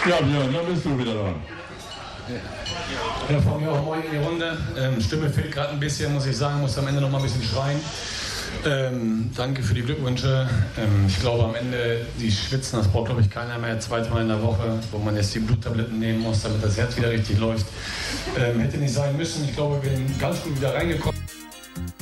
Ja, Björn, dann bist du wieder dran. Ja, von mir auch moin in die Runde. Stimme fehlt gerade ein bisschen, muss ich sagen, muss am Ende noch mal ein bisschen schreien. Danke für die Glückwünsche. Ich glaube am Ende, die Schwitzen, das braucht glaube ich keiner mehr, zweimal in der Woche, wo man jetzt die Bluttabletten nehmen muss, damit das Herz wieder richtig läuft. Hätte nicht sein müssen. Ich glaube, wir sind ganz gut wieder reingekommen.